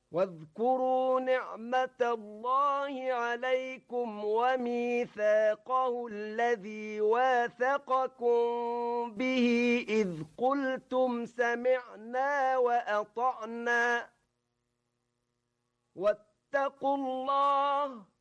واذكروا نعمة الله عليكم وميثاقه الذي واثقكم به إذ قلتم سمعنا وأطعنا واتقوا الله